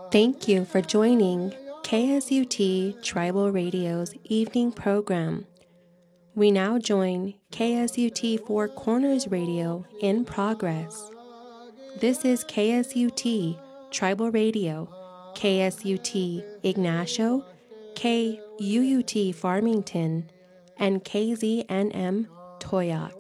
Thank you for joining KSUT Tribal Radio's evening program. We now join KSUT Four Corners Radio in progress. This is KSUT Tribal Radio, KSUT Ignacio, KUUT Farmington, and KZNM Toyac.